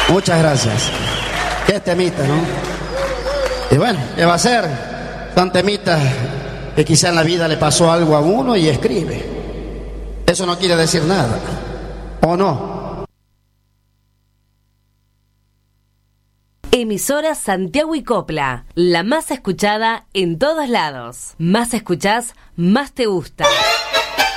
Muchas gracias. Qué temita, ¿no? Y bueno, ¿qué va a ser? Son temitas que quizá en la vida le pasó algo a uno y escribe. Eso no quiere decir nada. ¿O no? Emisora Santiago y Copla, la más escuchada en todos lados. Más escuchás, más te gusta.